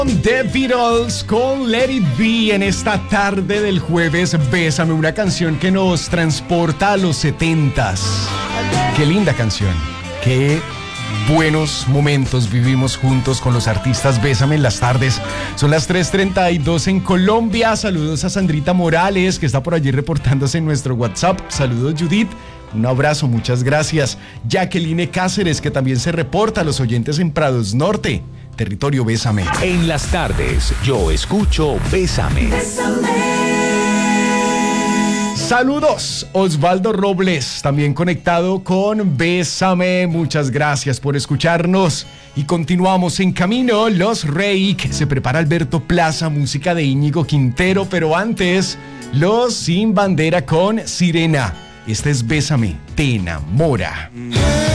The Beatles con Let It Be en esta tarde del jueves. Bésame, una canción que nos transporta a los 70s. Qué linda canción. Qué buenos momentos vivimos juntos con los artistas. Bésame en las tardes. Son las 3:32 en Colombia. Saludos a Sandrita Morales, que está por allí reportándose en nuestro WhatsApp. Saludos, Judith. Un abrazo, muchas gracias. Jacqueline Cáceres, que también se reporta a los oyentes en Prados Norte. Territorio Bésame. En las tardes, yo escucho Bésame. Saludos, Osvaldo Robles, también conectado con Bésame. Muchas gracias por escucharnos. Y continuamos en camino. Los Reik, se prepara Alberto Plaza, música de Íñigo Quintero, pero antes, Los Sin Bandera con Sirena. Este es Bésame, te enamora.